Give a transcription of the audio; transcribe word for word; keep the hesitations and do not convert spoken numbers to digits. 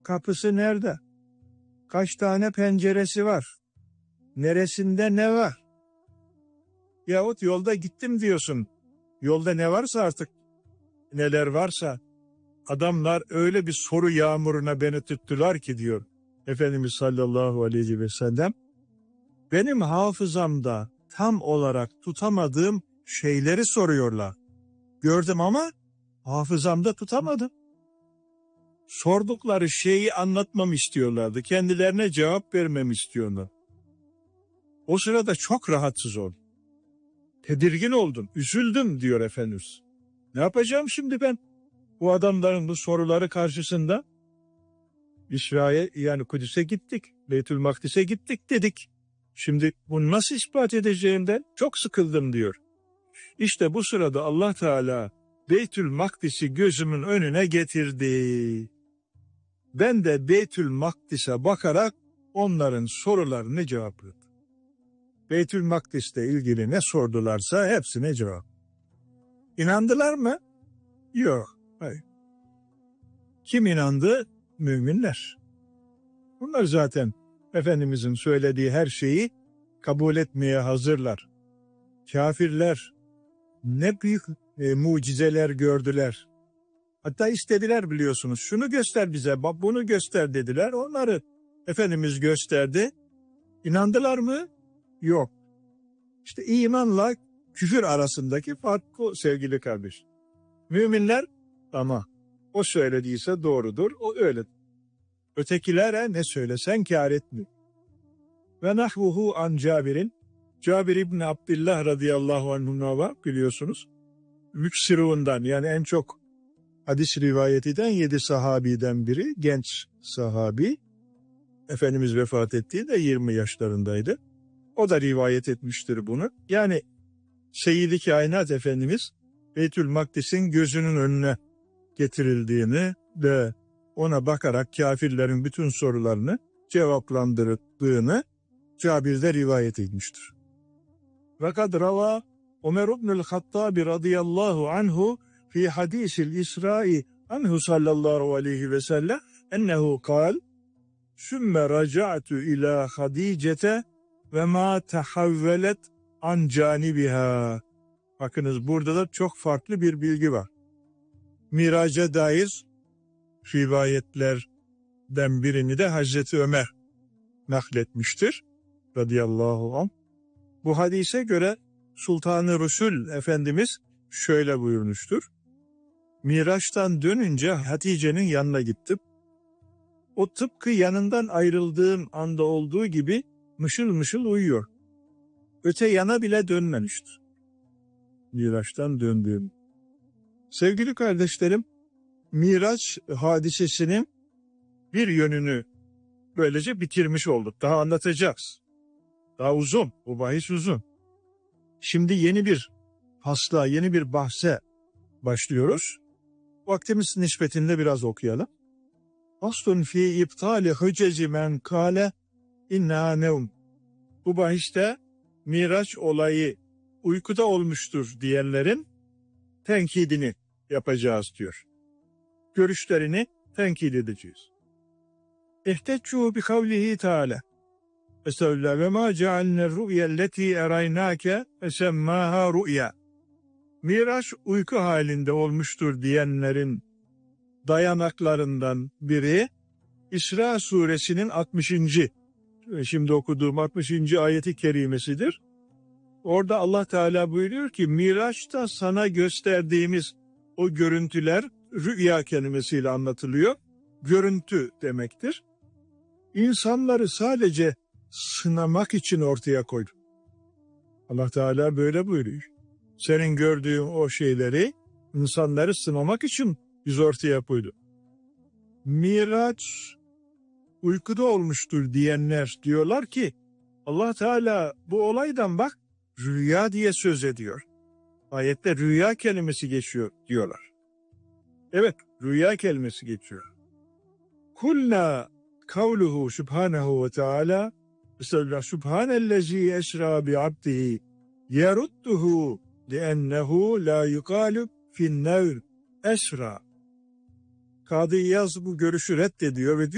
kapısı nerede? Kaç tane penceresi var? Neresinde ne var? Yahut yolda gittim diyorsun. Yolda ne varsa artık, neler varsa, adamlar öyle bir soru yağmuruna beni tuttular ki diyor Efendimiz sallallahu aleyhi ve sellem. Benim hafızamda tam olarak tutamadığım şeyleri soruyorlar. Gördüm ama hafızamda tutamadım. Sordukları şeyi anlatmamı istiyorlardı. Kendilerine cevap vermemi istiyorlar. O sırada çok rahatsız oldum. Tedirgin oldum, üzüldüm diyor Efendimiz. Ne yapacağım şimdi ben? Bu adamların bu soruları karşısında İsra'ya, yani Kudüs'e gittik, Beytül Makdis'e gittik dedik. Şimdi bunu nasıl ispat edeceğimden çok sıkıldım diyor. İşte bu sırada Allah Teala Beytül Makdis'i gözümün önüne getirdi. Ben de Beytül Makdis'e bakarak onların sorularını cevapladım. Beytül Makdis'le ilgili ne sordularsa hepsine cevap. İnandılar mı? Yok. Hayır. Kim inandı? Müminler. Bunlar zaten Efendimizin söylediği her şeyi kabul etmeye hazırlar. Kafirler ne büyük e, mucizeler gördüler. Hatta istediler, biliyorsunuz. Şunu göster bize, bak bunu göster dediler. Onları Efendimiz gösterdi. İnandılar mı? Yok. İşte imanla küfür arasındaki fark o sevgili kardeş. Müminler ama o söylediyse doğrudur, o öyle. Ötekilere ne söylesen kâr etmiyor. Ve nahvuhu an Cabir'in, Cabir İbni Abdillah radıyallahu anh'a var, biliyorsunuz. Müksirundan, yani en çok hadis rivayet eden yedi sahabiden biri, genç sahabi. Efendimiz vefat ettiği de yirmi yaşlarındaydı. O da rivayet etmiştir bunu. Yani Seyyid-i Kainat Efendimiz Beytül Makdis'in gözünün önüne getirildiğini ve ona bakarak kafirlerin bütün sorularını cevaplandırdığını Cabir'de rivayet etmiştir. Ve kad rava Ömer ibnül Hattabi radıyallahu anhu fi hadisil İsra'i anhu sallallahu aleyhi ve sellem ennehu kal sümme raca'tu ila Hadicete ve ma tehavvelet an canibiha. Bakınız, burada da çok farklı bir bilgi var. Miraca dair rivayetlerden birini de Hazreti Ömer nakletmiştir radıyallahu anh. Bu hadise göre Sultan-ı Resul Efendimiz şöyle buyurmuştur. Miraç'tan dönünce Hatice'nin yanına gittim. O tıpkı yanından ayrıldığım anda olduğu gibi mışıl mışıl uyuyor. Öte yana bile dönmemiştir. Miraç'tan döndüğüm. Sevgili kardeşlerim, Miraç hadisesinin bir yönünü böylece bitirmiş olduk. Daha anlatacağız. Daha uzun, bu bahis uzun. Şimdi yeni bir fasla, yeni bir bahse başlıyoruz. Vaktimiz nispetinde biraz okuyalım. Faslun fi iptali hüceci men kâle inna nevm. Bu bahiste Miraç olayı uykuda olmuştur diyenlerin tenkidini yapacağız diyor. Görüşlerini tenkit edeceğiz. İhteccu bi kavlihi Teala. Estağfirullah ve ma cealne rü'yelleti eraynake esemmaha rü'ya. Miraç uyku halinde olmuştur diyenlerin dayanaklarından biri İsra suresinin altmışıncı şimdi okuduğum altmışıncı ayeti kerimesidir. Orada Allah Teala buyuruyor ki Miraç'ta sana gösterdiğimiz o görüntüler rü'ya kelimesiyle anlatılıyor. Görüntü demektir. İnsanları sadece sınamak için ortaya koydu. Allah Teala böyle buyuruyor. Senin gördüğün o şeyleri insanları sınamak için biz ortaya koyduk. Miraç uykuda olmuştur diyenler diyorlar ki Allah Teala bu olaydan bak rüya diye söz ediyor. Ayette rüya kelimesi geçiyor diyorlar. Evet, rüya kelimesi geçiyor. Kulna kavluhu subhanahu ve teala Estağfirullah. Subhanellezi esra bi abdihi yerudduhu liennehu la yukalu fin nevr esra. Kadı İyaz bu görüşü reddediyor ve diyor